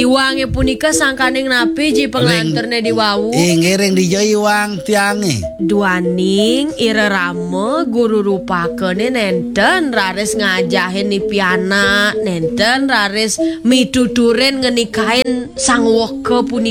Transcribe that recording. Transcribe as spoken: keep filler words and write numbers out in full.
Iwange punika sangkaning napi ji penglanterne di wau. Inggih ring dijo iwang tiange. Duaning irerame guru rupakene nenten raris ngajahin ni piana, nenten raris mituturen ngenikahin sang woke punika.